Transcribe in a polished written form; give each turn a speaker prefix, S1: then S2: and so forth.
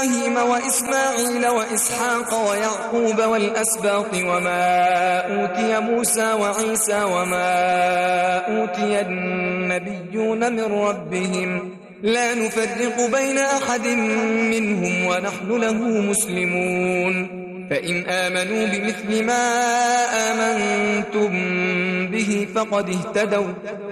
S1: وإبراهيم وإسماعيل وإسحاق ويعقوب والأسباط وما أوتي موسى وعيسى وما أوتي النبيون من ربهم لا نفرق بين أحد منهم ونحن له مسلمون فإن آمنوا بمثل ما آمنتم به فقد اهتدوا